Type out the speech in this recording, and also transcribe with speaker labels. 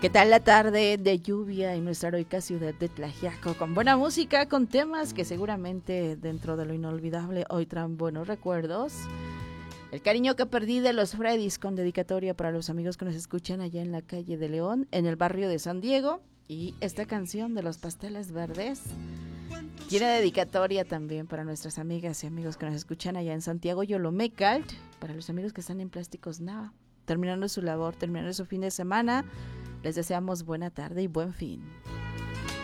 Speaker 1: ¿Qué tal la tarde de lluvia en nuestra heroica ciudad de Tlaxiaco? Con buena música, con temas que seguramente dentro de lo inolvidable hoy traen buenos recuerdos. El cariño que perdí de los Freddys, con dedicatoria para los amigos que nos escuchan allá en la calle de León, en el barrio de San Diego. Y esta canción de los Pasteles Verdes tiene dedicatoria también para nuestras amigas y amigos que nos escuchan allá en Santiago Yolomecalt, para los amigos que están en Plásticos Nava, terminando su labor, terminando su fin de semana. Les deseamos buena tarde y buen fin.